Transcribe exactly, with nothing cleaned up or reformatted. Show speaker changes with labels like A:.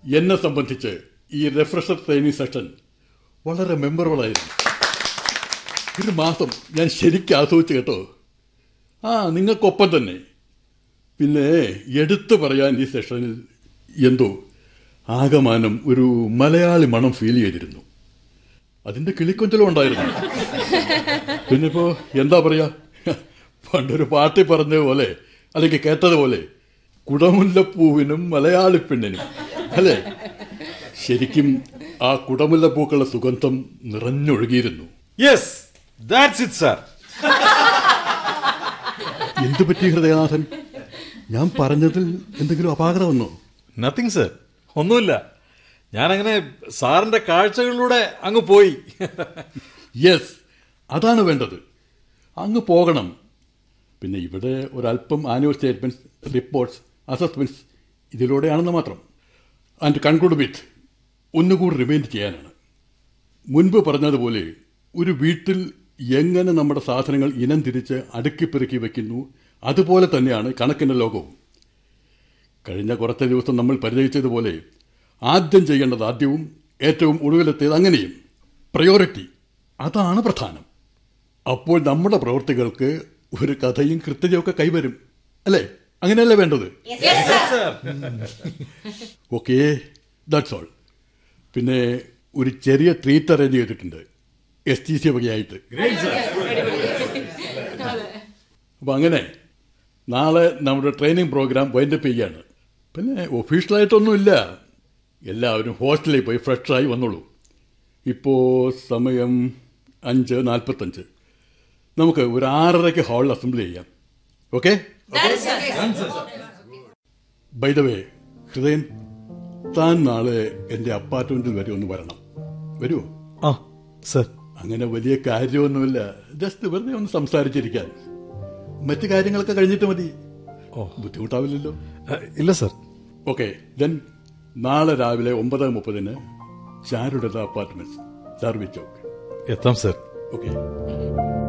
A: എന്നെ സംബന്ധിച്ച് ഈ റിഫ്രഷർ ട്രെയിനിങ് സെഷൻ വളരെ മെമ്മറബിൾ ആയിരുന്നു. ഒരു മാസം ഞാൻ ശരിക്കും ആസ്വദിച്ചു കേട്ടോ. ആ നിങ്ങൾക്കൊപ്പം തന്നെ. പിന്നെ എടുത്തു പറയാൻ ഈ സെഷനിൽ എന്തോ ആകമാനം ഒരു മലയാളി മണം ഫീൽ ചെയ്തിരുന്നു. അതിന്റെ കിളിക്കൊഞ്ചലും ഉണ്ടായിരുന്നു. പിന്നെ ഇപ്പോ എന്താ പറയാ, പണ്ടൊരു പാട്ടി പറഞ്ഞതുപോലെ അല്ലെങ്കിൽ കേട്ടതുപോലെ കുടമുല്ലപ്പൂവിനും മലയാളി പെണ്ണിനും അല്ലേ, ശരിക്കും ആ കുടമുല്ലപ്പൂക്കളുടെ സുഗന്ധം നിറഞ്ഞൊഴുകിയിരുന്നു.
B: Yes, that's it sir.
A: എന്തു പറ്റി ഹൃദയനാഥൻ? ഞാൻ പറഞ്ഞതിൽ എന്തെങ്കിലും അപാകത വന്നോ?
B: നത്തിങ് സർ, ഒന്നുമില്ല. ഞാനങ്ങനെ സാറിന്റെ കാഴ്ചകളിലൂടെ അങ്ങ് പോയി.
A: യെസ്, അതാണ് വേണ്ടത്. അങ്ങ് പോകണം. പിന്നെ ഇവിടെ ഒരല്പം ആനുവൽ സ്റ്റേറ്റ്മെന്റ്സ്, റിപ്പോർട്ട്സ്, അസസ്മെന്റ്സ് ഇതിലൂടെയാണെന്ന് മാത്രം. ആൻഡ് കൺക്ലൂഡ് വിത്ത് ഒന്നുകൂടി റിമൈൻഡ് ചെയ്യാനാണ്. മുൻപ് പറഞ്ഞതുപോലെ ഒരു വീട്ടിൽ എങ്ങനെ നമ്മുടെ സാധനങ്ങൾ ഇനം തിരിച്ച് അടുക്കിപ്പെറുക്കി വയ്ക്കുന്നു, അതുപോലെ തന്നെയാണ് കണക്കിൻ്റെ ലോകവും. കഴിഞ്ഞ കുറച്ച് ദിവസം നമ്മൾ പരിചയിച്ചതുപോലെ ആദ്യം ചെയ്യേണ്ടത് ആദ്യവും ഏറ്റവും ഒടുവിലെത്തിയത് അങ്ങനെയും. പ്രയോറിറ്റി, അതാണ് പ്രധാനം. അപ്പോൾ നമ്മുടെ പ്രവൃത്തികൾക്ക് ഒരു കഥയും കൃത്യതയൊക്കെ കൈവരും. അല്ലേ? അങ്ങനെയല്ലേ വേണ്ടത്? Okay, that's all. പിന്നെ ഒരു ചെറിയ ട്രീറ്റ് അറേഞ്ച് ചെയ്തിട്ടുണ്ട് എസ് ടി സി വകയായിട്ട്. അപ്പം അങ്ങനെ നാളെ നമ്മുടെ ട്രെയിനിങ് പ്രോഗ്രാം വൈൻഡപ്പ് ചെയ്യാണ്. പിന്നെ ഒഫീഷ്യലായിട്ടൊന്നുമില്ല. എല്ലാവരും ഹോസ്റ്റലിൽ പോയി ഫ്രഷായി വന്നോളൂ. ഇപ്പോൾ സമയം അഞ്ച് നാൽപ്പത്തഞ്ച്. നമുക്ക് ഒരു ആറരയ്ക്ക് ഹാളിൽ അസംബ്ലി ചെയ്യാം. ഓക്കെ? ബൈ ദ വേ ഹൃദയൻ, താൻ നാളെ എൻ്റെ അപ്പാർട്ട്മെന്റിൽ വരെ ഒന്ന് വരണം. വരുമോ?
B: ആ സർ.
A: അങ്ങനെ വലിയ കാര്യമൊന്നുമില്ല, ജസ്റ്റ് വെറുതെ ഒന്ന് സംസാരിച്ചിരിക്കാൻ. മറ്റു കാര്യങ്ങളൊക്കെ കഴിഞ്ഞിട്ട് മതി.
B: ഓ,
A: ബുദ്ധിമുട്ടാവില്ലല്ലോ?
B: ഇല്ല സർ.
A: ഓക്കെ, ദെൻ നാളെ രാവിലെ ഒമ്പത് മുപ്പതിന് ചാരുലത അപ്പാർട്ട്മെന്റ്സ്, സർവീസ് ചൗക്ക്.
B: എത്താം സർ.
A: ഓക്കെ.